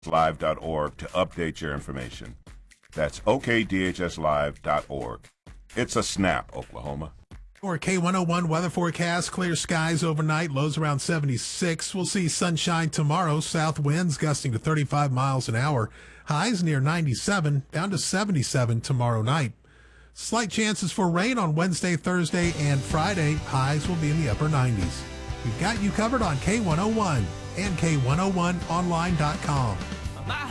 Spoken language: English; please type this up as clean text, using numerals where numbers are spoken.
okdhslive.org to update your information. That's okdhslive.org. It's a snap, Oklahoma. Or K101 weather forecast, clear skies overnight, lows around 76. We'll see sunshine tomorrow, south winds gusting to 35 miles an hour, highs near 97, down to 77 tomorrow night. Slight chances for rain on Wednesday, Thursday, and Friday. Highs will be in the upper 90s. We've got you covered on K101 and K101online.com.